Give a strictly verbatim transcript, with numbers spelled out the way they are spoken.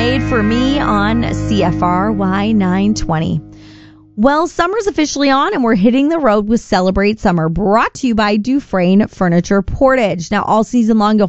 Made for Me on C F R Y nine twenty. Well, summer's officially on and we're hitting the road with Celebrate Summer, brought to you by Dufresne Furniture Portage. Now, all season long, you'll